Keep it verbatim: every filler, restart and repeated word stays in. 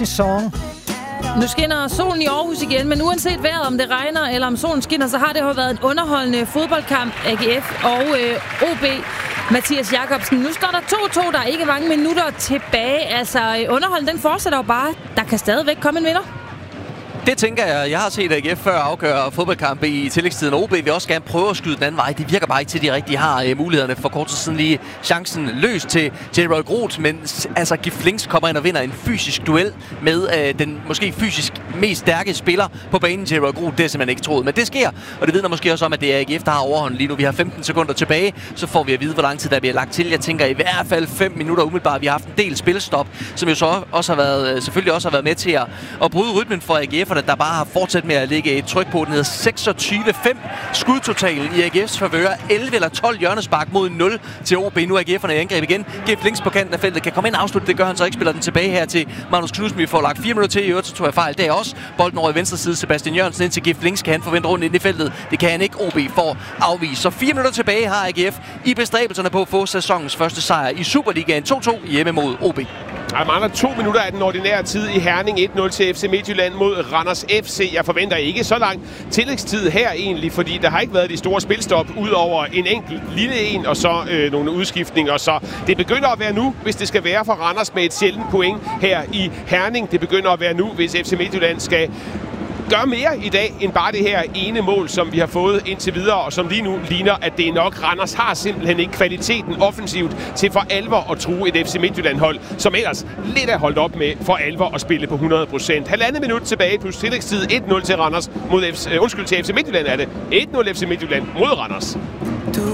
song. Nu skinner solen i Aarhus igen, men uanset vejret, om det regner eller om solen skinner, så har det jo været en underholdende fodboldkamp, A G F og øh, O B. Mathias Jakobsen, nu står der to to, der er ikke mange minutter tilbage. Altså, underholden, den fortsætter jo bare. Der kan stadigvæk komme en vinder. Det tænker jeg. Jeg har set A G F før afgøre fodboldkampe i tillægstiden. O B vil også gerne prøve at skyde den anden vej. Det virker bare ikke til, at de rigtig har uh, mulighederne. For kort tid siden lige chancen løs til Jerry Groth, men altså Gift Links kommer ind og vinder en fysisk duel med uh, den måske fysisk mest stærke spiller på banen, Jerry Groth. Det er simpelthen ikke troet, men det sker. Og det vidner måske også om, at det er A G F, der har overhånden lige nu. Vi har femten sekunder tilbage, så får vi at vide, hvor lang tid der bliver lagt til. Jeg tænker i hvert fald fem minutter umiddelbart. Vi har haft en del spilstop, som jo så også har været, selvfølgelig også har været med til at, at bryde rytmen for A G F'erne, der bare har fortsat med at lægge et tryk på. Den hedder seksogtyve fem skudtotalen i A G F's favør. elleve eller tolv hjørnespark mod nul til O B. Nu er A G F'erne i angreb igen. Gift Links på kanten af feltet kan komme ind og afslutte. Det gør han så ikke. Spiller den tilbage her til Magnus Knudsen. Vi får lagt fire minutter til. I øvrigt så tog jeg fejl. Det er også bolden over i venstre side. Sebastian Jørgensen ind til Gift Links. Kan han forvente rundt ind i feltet? Det kan han ikke. O B får afvist. Så fire minutter tilbage har A G F i bestræbelserne på at få sæsonens første sejr i Superligaen. to to hjemme mod O B. Der mangler to minutter af den ordinære tid i Herning. et nul til F C Midtjylland mod Randers F C. Jeg forventer ikke så lang tillægstid her egentlig, fordi der har ikke været de store spilstop ud over en enkelt lille en og så øh, nogle udskiftninger. Så det begynder at være nu, hvis det skal være for Randers med et sjældent point her i Herning. Det begynder at være nu, hvis F C Midtjylland skal gør mere i dag end bare det her ene mål, som vi har fået indtil videre, og som lige nu ligner, at det er nok. Randers har simpelthen ikke kvaliteten offensivt til for alvor at true et F C Midtjylland-hold, som ellers lidt er holdt op med for alvor at spille på hundrede procent. Halvandet minut tilbage plus tillægstid. et nul til Randers mod F C, uh, undskyld til F C Midtjylland er det. et nul F C Midtjylland mod Randers.